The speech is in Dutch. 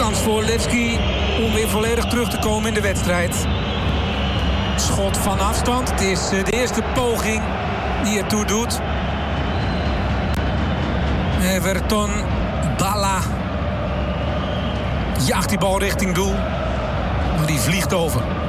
kans voor Levski om weer volledig terug te komen in de wedstrijd. Schot van afstand. Het is de eerste poging die ertoe doet. Everton Balla jaagt die bal richting doel. Maar die vliegt over.